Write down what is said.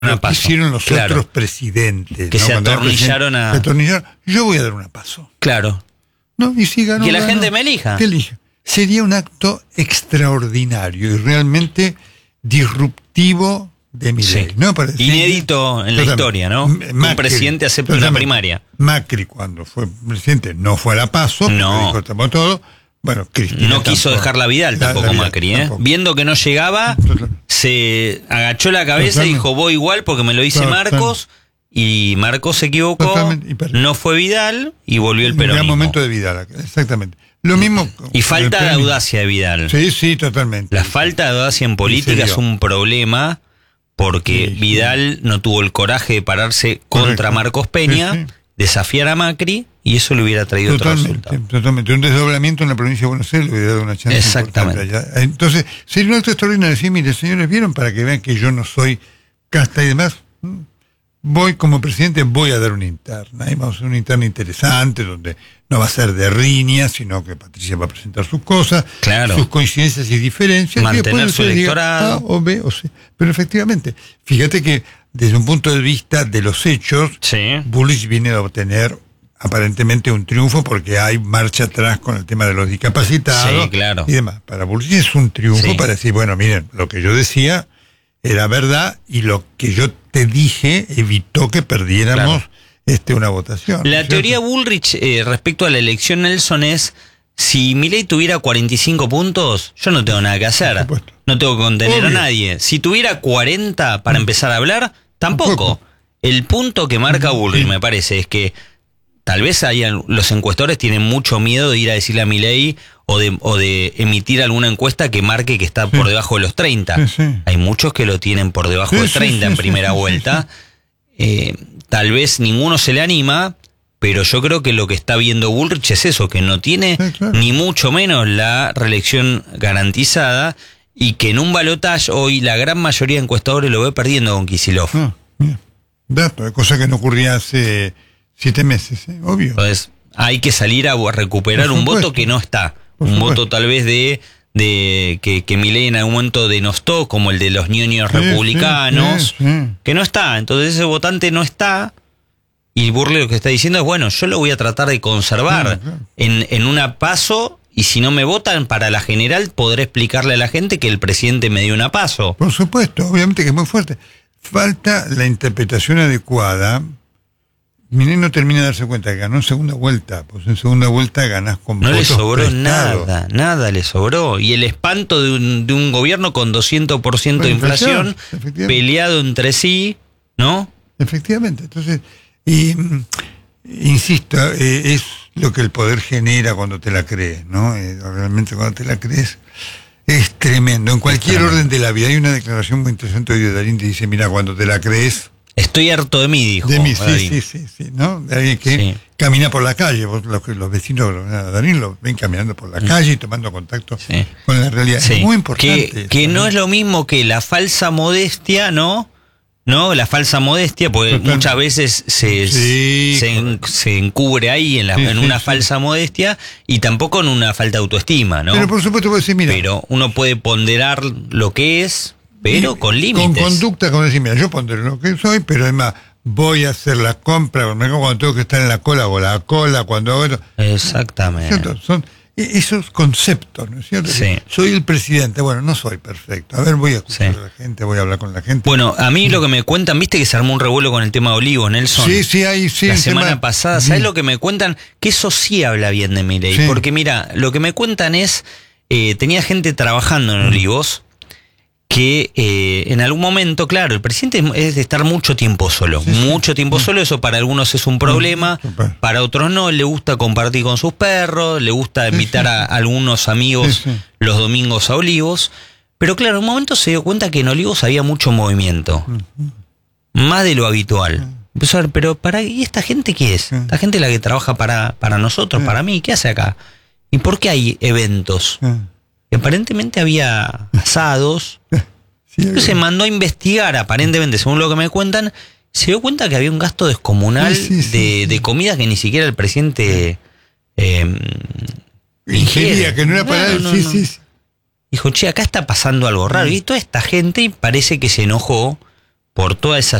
lo que hicieron los otros presidentes. Que se atornillaron yo voy a dar una paso. Claro. ¿No? Y si ganó, que la gente me elija. Que elija. Sería un acto extraordinario y realmente disruptivo de Milei, sí. ¿no? Inédito en la historia, ¿no? Macri, un presidente acepta una primaria. Macri, cuando fue presidente, no fue a la PASO, no. Dijo, todo. Bueno, Cristina no quiso dejar la Vidal tampoco Macri, tampoco. Viendo que no llegaba, se agachó la cabeza y dijo, voy igual porque me lo dice Marcos, y Marcos se equivocó, no fue Vidal y volvió el peronismo. Un gran momento de Vidal, exactamente. Lo mismo. Y falta de audacia de Vidal. Sí, totalmente. La falta de audacia en política es un problema porque Vidal no tuvo el coraje de pararse contra Marcos Peña, desafiar a Macri, y eso le hubiera traído otro resultado. Totalmente. Un desdoblamiento en la provincia de Buenos Aires le hubiera dado una chance. Exactamente. Allá. Entonces, sería un acto extraordinario decir, mire, señores, ¿vieron? Para que vean que yo no soy casta y demás. Voy como presidente, voy a dar una interna. Ahí vamos a hacer una interna interesante, donde no va a ser de riña, sino que Patricia va a presentar sus cosas, sus coincidencias y diferencias. Mantener y su electorado. Diga, o B o C. Pero efectivamente, fíjate que desde un punto de vista de los hechos, Bullrich viene a obtener aparentemente un triunfo porque hay marcha atrás con el tema de los discapacitados y demás. Para Bullrich es un triunfo para decir, bueno, miren, lo que yo decía era verdad y lo que yo te dije evitó que perdiéramos una votación. La teoría Bullrich respecto a la elección Nelson es, si Milei tuviera 45 puntos, yo no tengo nada que hacer. No tengo que contener a nadie. Si tuviera 40 para empezar a hablar, tampoco. El punto que marca Bullrich, me parece, es que tal vez los encuestadores tienen mucho miedo de ir a decirle a Milei o de emitir alguna encuesta que marque que está por debajo de los 30. Hay muchos que lo tienen por debajo de 30 en primera vuelta. Tal vez ninguno se le anima, pero yo creo que lo que está viendo Bullrich es eso, que no tiene ni mucho menos la reelección garantizada y que en un balotaje hoy la gran mayoría de encuestadores lo ve perdiendo con Kicillof. Dato, cosa que no ocurría hace 7 meses, obvio. Entonces hay que salir a recuperar un voto que no está. Un voto tal vez de que Milei en algún momento denostó, como el de los ñoños republicanos, que no está. Entonces ese votante no está, y Bullrich lo que está diciendo es, bueno, yo lo voy a tratar de conservar en una PASO, y si no me votan para la general, podré explicarle a la gente que el presidente me dio una PASO. Por supuesto, obviamente que es muy fuerte. Falta la interpretación adecuada. Milei no termina de darse cuenta que ganó en segunda vuelta, pues en segunda vuelta ganás con votos prestados. No le sobró prestados. nada le sobró. Y el espanto de un gobierno con 200% de inflación, peleado entre sí, ¿no? Efectivamente. Entonces, insisto, es lo que el poder genera cuando te la crees, ¿no? Realmente cuando te la crees es tremendo. En cualquier orden de la vida. Hay una declaración muy interesante de Darín que dice, mira, cuando te la crees... Estoy harto de mí, dijo. De mí, sí, ¿no? De alguien que camina por la calle. Los vecinos de Darín lo ven caminando por la calle y tomando contacto con la realidad. Es muy importante. Que no es lo mismo que la falsa modestia, ¿no? La falsa modestia, porque muchas veces se encubre ahí en una falsa modestia, y tampoco en una falta de autoestima, ¿no? Pero por supuesto puede decir, mira... Pero uno puede ponderar lo que es... Pero con límites. Con conducta, como decir, mira, yo pondré lo que soy, pero además voy a hacer la compra, cuando tengo que estar en la cola, hago la cola, cuando hago... Exactamente. Son esos conceptos, ¿no es cierto? Soy el presidente, bueno, no soy perfecto. A ver, voy a escuchar a la gente, voy a hablar con la gente. Bueno, a mí lo que me cuentan, viste que se armó un revuelo con el tema de Olivos, Nelson. La semana pasada, ¿sabes lo que me cuentan? Que eso sí habla bien de Milei. Porque mira, lo que me cuentan es, tenía gente trabajando en Olivos, que en algún momento, claro, el presidente es de estar mucho tiempo solo, solo, eso para algunos es un problema, para otros no, le gusta compartir con sus perros, le gusta invitar a algunos amigos los domingos a Olivos, pero claro, en un momento se dio cuenta que en Olivos había mucho movimiento, más de lo habitual. Empezó a ver, pero ¿y esta gente qué es? Esta gente es la que trabaja para nosotros, para mí, ¿qué hace acá? ¿Y por qué hay eventos? Y aparentemente había asados. Entonces se mandó a investigar, aparentemente, según lo que me cuentan, se dio cuenta que había un gasto descomunal de comida que ni siquiera el presidente ingería, que no era para él. Dijo, che, acá está pasando algo raro. Y toda esta gente parece que se enojó por toda esa